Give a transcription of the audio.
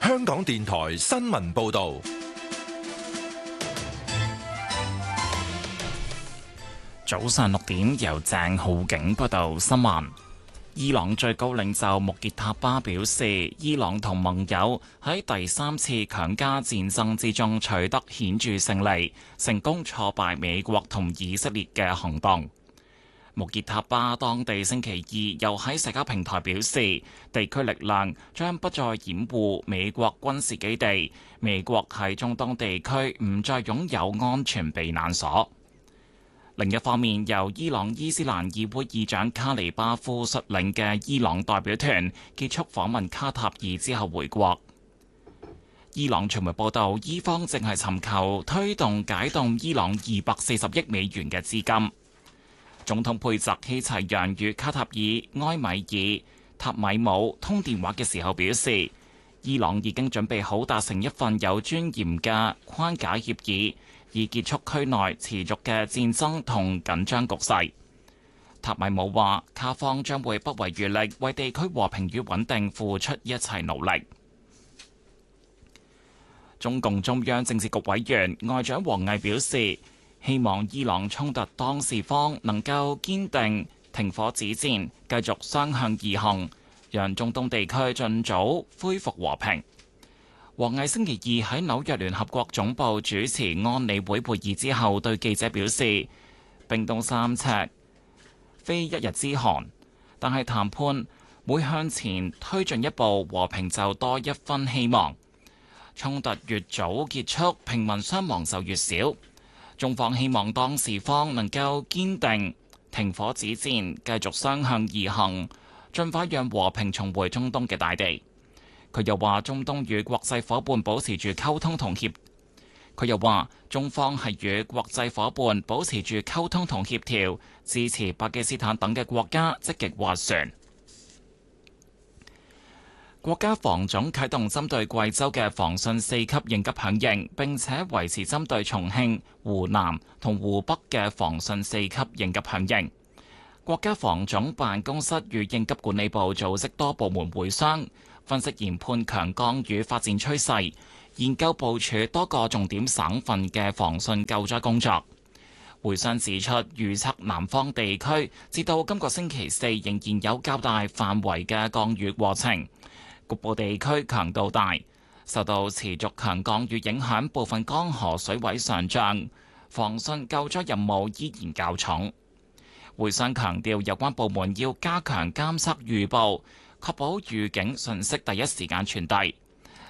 香港電台新聞報道。 早上6點，由鄭浩景報道新聞。伊朗最高領袖穆傑塔巴表示，伊朗同盟友喺第3次強加戰爭之中取得顯著勝利，成功挫敗美國同以色列嘅行動。穆傑塔巴當地星期二又喺社交平台表示，地區力量將不再掩護美國軍事基地，美國喺中東地區唔再擁有安全避難所。另一方面，由伊朗伊斯蘭議會議長卡尼巴夫率領嘅伊朗代表團結束訪問卡塔爾之後回國。伊朗傳媒報道，伊方正係尋求推動解凍伊朗240億美元嘅資金。總統佩澤希齊揚與卡塔爾埃米爾塔米姆通電話嘅時候表示，伊朗已經準備好達成一份有尊嚴嘅框架協議，以結束區內持續嘅戰爭同緊張局勢。塔米姆話，卡方將會不遺餘力為地區和平與穩定付出一切努力。中共中央政治局委員外長王毅表示，希望伊朗衝突當事方能夠堅定停火止戰，繼續雙向而行，讓中東地區盡早恢復和平。王毅星期二喺紐約聯合國總部主持安理會會議之後，對記者表示，冰凍三尺非一日之寒，但係談判每向前推進一步，和平就多一分希望。衝突越早結束，平民傷亡就越少。中方希望當事方能夠堅定停火止戰，繼續雙向而行，盡快讓和平重回中東嘅大地。佢又話，中東與國際夥伴保持住溝通同協。佢又話，中方係與國際夥伴保持住溝通同協調，支持巴基斯坦等嘅國家積極斡旋。國家防總啟動針對貴州嘅防汛4級應急響應，並且維持針對重慶、湖南同湖北嘅防汛4級應急響應。國家防總辦公室與應急管理部組織多部門會商，分析研判強降雨發展趨勢，研究部署多個重點省份嘅防汛救災工作。會商指出，預測南方地區至到今個星期四仍然有較大範圍嘅降雨過程。局部地區強度大，受到持續強降雨影響，部分江河水位上漲，防汛救災任務依然較重。會商強調，有關部門要加強監測預報，確保預警信息第一時間傳遞，